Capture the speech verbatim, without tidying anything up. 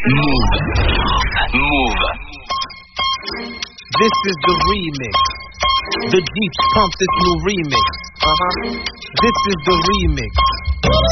Move. Move. This is the remix. The Jeeps pump this new remix. Uh-huh. This is the remix.